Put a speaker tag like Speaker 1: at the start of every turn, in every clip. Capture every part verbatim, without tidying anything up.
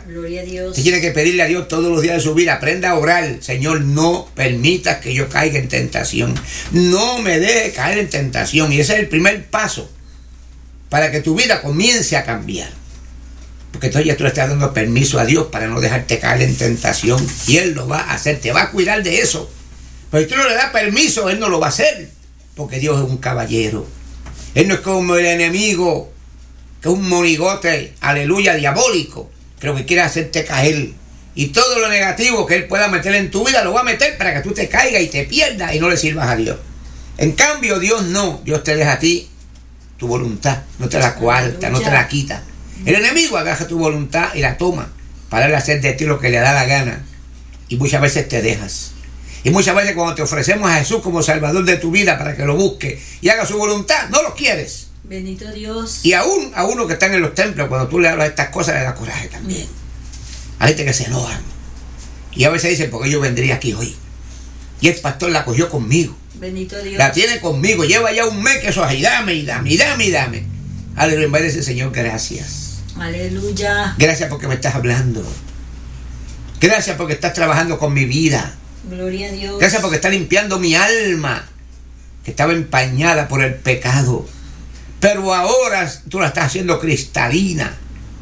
Speaker 1: Gloria a Dios.
Speaker 2: Usted tiene que pedirle a Dios todos los días de su vida. Aprenda a orar. Señor, no permitas que yo caiga en tentación. No me deje caer en tentación. Y ese es el primer paso para que tu vida comience a cambiar. Porque entonces ya tú le estás dando permiso a Dios para no dejarte caer en tentación. Y Él lo va a hacer. Te va a cuidar de eso. Pero si tú no le das permiso, Él no lo va a hacer. Porque Dios es un caballero. Él no es como el enemigo, que es un monigote, aleluya, diabólico, que lo que quiere hacerte caer. Y todo lo negativo que Él pueda meter en tu vida, lo va a meter para que tú te caigas y te pierdas y no le sirvas a Dios. En cambio, Dios no. Dios te deja a ti tu voluntad, no te la coarta, no te la quita. El enemigo agarra tu voluntad y la toma para él hacer de ti lo que le da la gana. Y muchas veces te dejas. Y muchas veces cuando te ofrecemos a Jesús como Salvador de tu vida para que lo busque y haga su voluntad, no lo quieres.
Speaker 1: Bendito Dios.
Speaker 2: Y aún a uno que están en los templos, cuando tú le hablas estas cosas, le da coraje también. Hay gente que se enojan. Y a veces dicen, porque yo vendría aquí hoy. Y el pastor la cogió conmigo.
Speaker 1: Bendito Dios.
Speaker 2: La tiene conmigo. Lleva ya un mes que eso, ay, dame y dame y dame y dame. Aleluya, en vez de decir, Señor, gracias.
Speaker 1: Aleluya.
Speaker 2: Gracias porque me estás hablando. Gracias porque estás trabajando con mi vida.
Speaker 1: Gloria a Dios.
Speaker 2: Gracias porque estás limpiando mi alma, que estaba empañada por el pecado. Pero ahora tú la estás haciendo cristalina,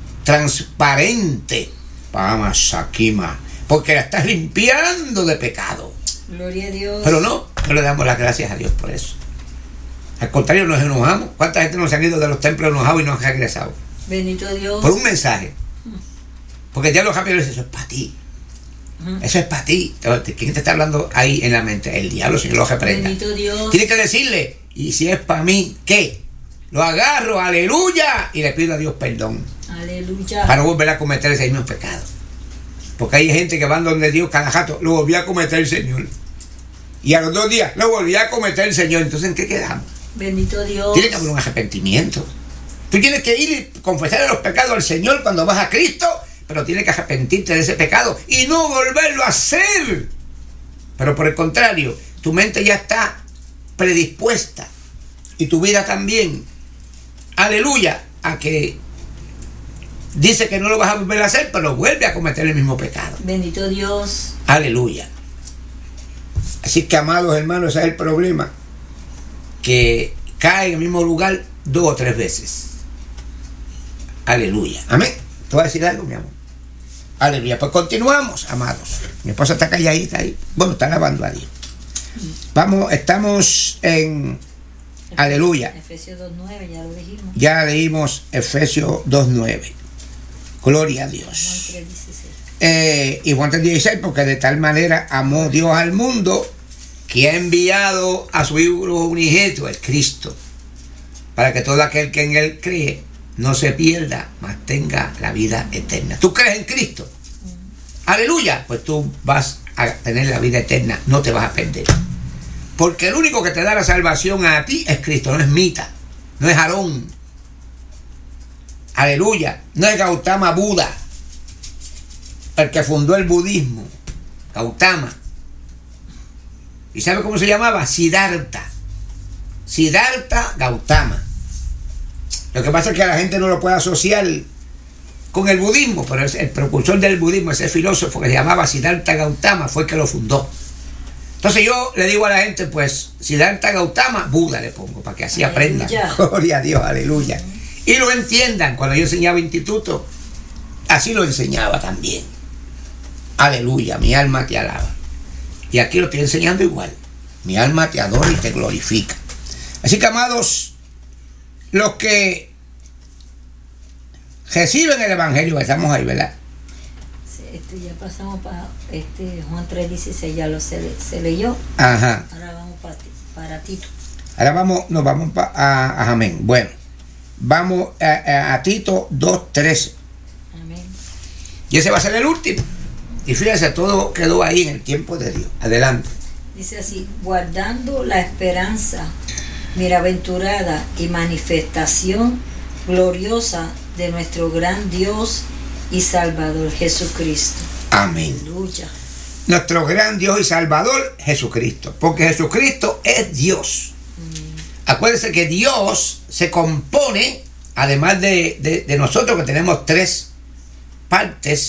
Speaker 2: transparente. Vamos, Sakima, porque la estás limpiando de pecado.
Speaker 1: Gloria a Dios.
Speaker 2: Pero no, no le damos las gracias a Dios por eso. Al contrario, nos enojamos. ¿Cuánta gente nos han ido de los templos enojados y no han regresado?
Speaker 1: Bendito Dios.
Speaker 2: Por un mensaje. Porque el diablo rápido dice, eso es para ti. Eso es para ti. ¿Quién te está hablando ahí en la mente? El diablo, si lo reprenda.
Speaker 1: Bendito Dios.
Speaker 2: Tienes que decirle, y si es para mí, ¿qué? Lo agarro, aleluya, y le pido a Dios perdón.
Speaker 1: Aleluya.
Speaker 2: Para no volver a cometer ese mismo pecado. Porque hay gente que van donde Dios cada rato, lo volví a cometer el Señor. Y a los dos días, lo volví a cometer el Señor. Entonces, ¿en qué quedamos?
Speaker 1: Bendito Dios.
Speaker 2: Tiene que haber un arrepentimiento. Tú tienes que ir y confesar los pecados al Señor cuando vas a Cristo, pero tienes que arrepentirte de ese pecado y no volverlo a hacer. Pero por el contrario, tu mente ya está predispuesta y tu vida también, aleluya, a que dice que no lo vas a volver a hacer, pero vuelve a cometer el mismo pecado.
Speaker 1: Bendito Dios.
Speaker 2: Aleluya. Así que, amados hermanos, ese es el problema, que cae en el mismo lugar dos o tres veces. Aleluya. Amén. ¿Te voy a decir algo, mi amor? Aleluya. Pues continuamos, amados. Mi esposa está calladita ahí. Bueno, está alabando a Dios. Vamos, estamos en... Efesios, aleluya.
Speaker 1: Efesios dos nueve, ya lo dijimos.
Speaker 2: Ya leímos Efesios dos nueve. Gloria a Dios.
Speaker 1: Juan tres dieciséis.
Speaker 2: Eh, y Juan tres dieciséis, porque de tal manera amó Dios al mundo que ha enviado a su Hijo unigénito, el Cristo, para que todo aquel que en Él cree no se pierda, mas tenga la vida eterna. ¿Tú crees en Cristo? Mm. Aleluya. Pues tú vas a tener la vida eterna, no te vas a perder. Porque el único que te da la salvación a ti es Cristo, no es Mita, no es Aarón. Aleluya. No es Gautama Buda, el que fundó el budismo. Gautama. ¿Y sabe cómo se llamaba? Siddhartha. Siddhartha Gautama. Lo que pasa es que a la gente no lo puede asociar con el budismo, pero es el precursor del budismo, ese filósofo que se llamaba Siddhartha Gautama, fue el que lo fundó. Entonces yo le digo a la gente, pues, Siddhartha Gautama, Buda le pongo, para que así aleluya. Aprendan. Gloria a Dios, aleluya. Y lo entiendan. Cuando yo enseñaba instituto, así lo enseñaba también. Aleluya, mi alma te alaba. Y aquí lo estoy enseñando igual. Mi alma te adora y te glorifica. Así que, amados, los que reciben el Evangelio, estamos ahí, ¿verdad?
Speaker 1: Este, ya pasamos para este, Juan tres dieciséis, ya lo se, se leyó.
Speaker 2: Ajá.
Speaker 1: Ahora vamos para, para Tito.
Speaker 2: Ahora vamos, nos vamos pa, a, a Amén. Bueno, vamos a, a, a Tito dos trece.
Speaker 1: Amén.
Speaker 2: Y ese va a ser el último. Y fíjense, todo quedó ahí en el tiempo de Dios. Adelante.
Speaker 1: Dice así: guardando la esperanza bienaventurada y manifestación gloriosa de nuestro gran Dios y Salvador Jesucristo.
Speaker 2: Amén.
Speaker 1: Aleluya.
Speaker 2: Nuestro gran Dios y Salvador Jesucristo, porque Jesucristo es Dios. Mm. Acuérdense que Dios se compone, además de, de, de nosotros que tenemos tres partes